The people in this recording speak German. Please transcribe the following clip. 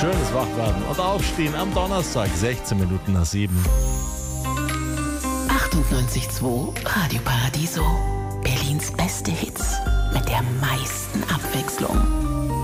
Schönes Wachwerden und Aufstehen am Donnerstag, 16 Minuten nach 7. 98.2 Radio Paradiso. Berlins beste Hits mit der meisten Abwechslung.